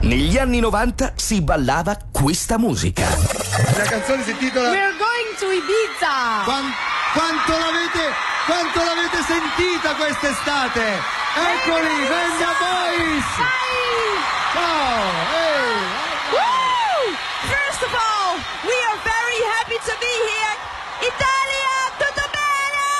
Negli anni 90 si ballava questa musica. La canzone si intitola We're going to Ibiza. Quanto l'avete sentita quest'estate? Eccoli, Venga Boys! Vai! Ciao! Ehi!